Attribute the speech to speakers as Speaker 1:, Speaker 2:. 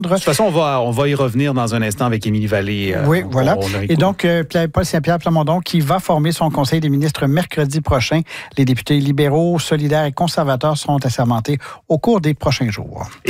Speaker 1: De toute façon, on va y revenir dans un instant avec Émilie Vallée.
Speaker 2: Oui, voilà. Et donc, Paul Saint-Pierre Plamondon qui va former son conseil des ministres mercredi prochain. Les députés libéraux, solidaires et conservateurs seront assermentés au cours des prochains jours.